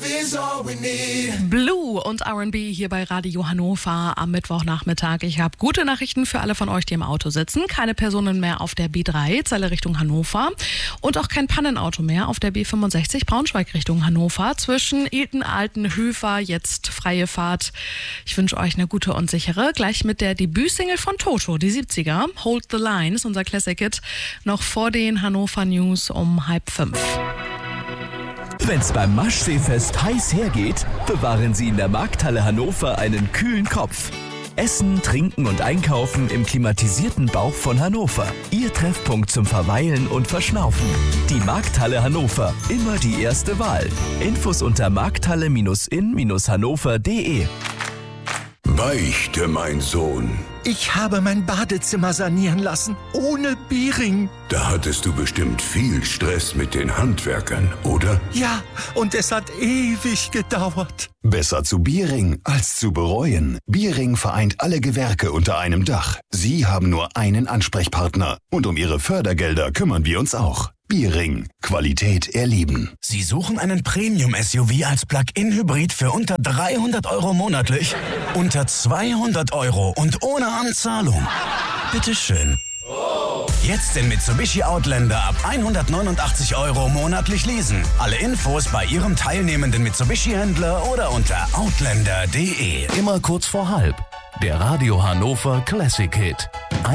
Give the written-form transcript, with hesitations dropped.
Blue und R&B hier bei Radio Hannover am Mittwochnachmittag. Ich habe gute Nachrichten für alle von euch, die im Auto sitzen. Keine Personen mehr auf der B3, Zelle Richtung Hannover. Und auch kein Pannenauto mehr auf der B65, Braunschweig Richtung Hannover. Zwischen Ilten, Altenhöfer, jetzt freie Fahrt. Ich wünsche euch eine gute und sichere. Gleich mit der Debütsingle von Toto, die 70er. Hold the Line ist unser Classic-Hit. Noch vor den Hannover News um 4:30. Wenn's beim Maschseefest heiß hergeht, bewahren Sie in der Markthalle Hannover einen kühlen Kopf. Essen, Trinken und Einkaufen im klimatisierten Bauch von Hannover. Ihr Treffpunkt zum Verweilen und Verschnaufen. Die Markthalle Hannover, immer die erste Wahl. Infos unter markthalle-in-hannover.de. Beichte, mein Sohn. Ich habe mein Badezimmer sanieren lassen, ohne Biering. Da hattest du bestimmt viel Stress mit den Handwerkern, oder? Ja, und es hat ewig gedauert. Besser zu Biering als zu bereuen. Biering vereint alle Gewerke unter einem Dach. Sie haben nur einen Ansprechpartner. Und um Ihre Fördergelder kümmern wir uns auch. Biering. Qualität erleben. Sie suchen einen Premium-SUV als Plug-in-Hybrid für unter 300 € monatlich? Unter 200 € und ohne Anzahlung? Bitteschön. Jetzt den Mitsubishi Outlander ab 189 € monatlich leasen. Alle Infos bei Ihrem teilnehmenden Mitsubishi-Händler oder unter outlander.de. Immer kurz vor halb. Der Radio Hannover Classic Hit.